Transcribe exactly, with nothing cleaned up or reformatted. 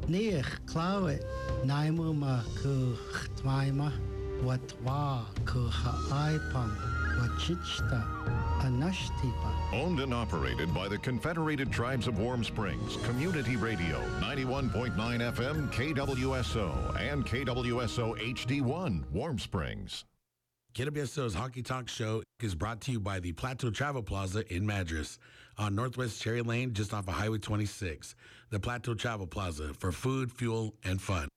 Neer klauwe naimuma ku chtwaima watwa ku haaipam wachichta anashtipa. Owned and operated by the Confederated Tribes of Warm Springs, Community Radio, ninety-one point nine F M, K W S O, and K W S O H D one, Warm Springs. K W S O's Hockey Talk Show is brought to you by the Plateau Travel Plaza in Madras on Northwest Cherry Lane, just off of Highway twenty-six. The Plateau Travel Plaza for food, fuel, and fun.